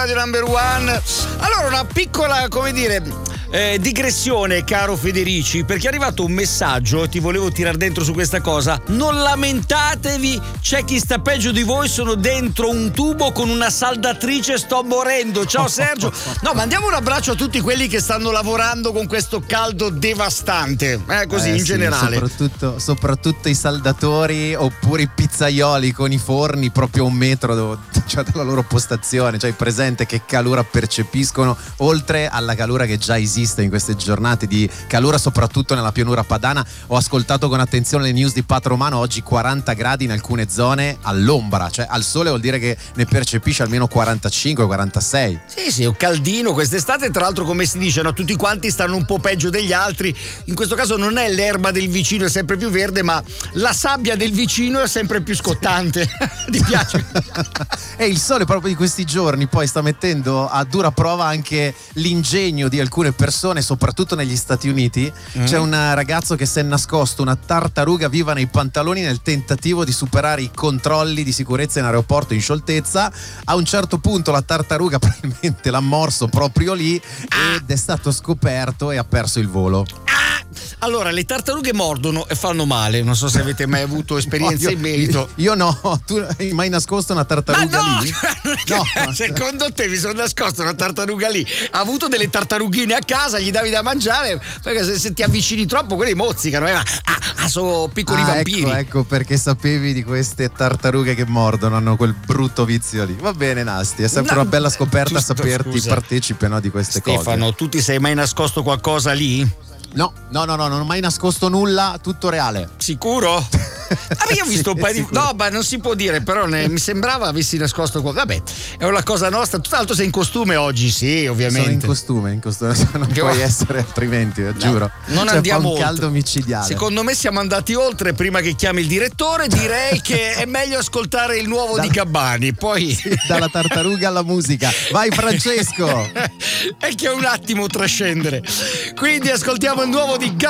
Radio Number One. Allora, una piccola, come dire, digressione, caro Federici, perché è arrivato un messaggio e ti volevo tirare dentro su questa cosa. Non lamentatevi, c'è chi sta peggio di voi, sono dentro un tubo con una saldatrice, sto morendo. Ciao Sergio. No, mandiamo un abbraccio a tutti quelli che stanno lavorando con questo caldo devastante, così in generale. Soprattutto i saldatori oppure i pizzaioli con i forni proprio a un metro dalla loro postazione. Cioè, presente che calura percepiscono, oltre alla calura che già esiste in queste giornate di calura, soprattutto nella pianura padana. Ho ascoltato con attenzione le news di Pat Romano, oggi 40 gradi in alcune zone all'ombra, cioè al sole vuol dire che ne percepisce almeno 45-46. Sì, un caldino quest'estate, tra l'altro, come si dice, no? Tutti quanti stanno un po' peggio degli altri. In questo caso non è l'erba del vicino è sempre più verde, ma la sabbia del vicino è sempre più scottante. Ti piace? E il sole proprio di questi giorni poi sta mettendo a dura prova anche l'ingegno di alcune persone, soprattutto negli Stati Uniti. C'è un ragazzo che si è nascosto una tartaruga viva nei pantaloni nel tentativo di superare i controlli di sicurezza in aeroporto in scioltezza. A un certo punto la tartaruga probabilmente l'ha morso proprio lì ed è stato scoperto e ha perso il volo. Allora, le tartarughe mordono e fanno male. Non so se avete mai avuto esperienza in merito. Io no. Tu hai mai nascosto una tartaruga lì? No. Secondo te mi sono nascosto una tartaruga lì? Ha avuto delle tartarughine a casa, gli davi da mangiare, perché se ti avvicini troppo quelle mozzicano. Sono piccoli vampiri. Ecco perché sapevi di queste tartarughe che mordono, hanno quel brutto vizio lì. Va bene, Nasti, è sempre una bella scoperta saperti partecipe, no, di queste cose. Stefano, tu ti sei mai nascosto qualcosa lì? No, non ho mai nascosto nulla, tutto reale. Sicuro? Io ho visto un paio di. No, ma non si può dire, però mi sembrava avessi nascosto qualcosa. Vabbè, è una cosa nostra. Tra l'altro sei in costume oggi, sì, ovviamente. Sono in costume, non puoi essere altrimenti, giuro. Non andiamo oltre. Un caldo micidiale. Secondo me siamo andati oltre. Prima che chiami il direttore, direi che è meglio ascoltare il nuovo di Gabbani. Poi dalla tartaruga alla musica. Vai Francesco! È che è un attimo trascendere. Quindi ascoltiamo il nuovo di Gabbani.